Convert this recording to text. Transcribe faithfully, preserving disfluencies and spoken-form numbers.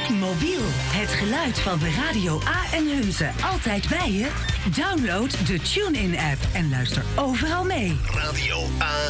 Mobiel, het geluid van de Radio A en Hunze altijd bij je? Download de TuneIn-app en luister overal mee. Radio A.